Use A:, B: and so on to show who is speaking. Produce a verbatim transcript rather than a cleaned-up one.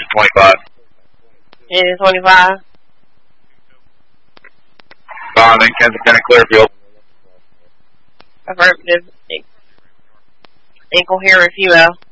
A: twenty-five.
B: Union twenty-five.
A: Bonding, Kensington, Clearfield.
B: Affirmative. Incoherent, if you will.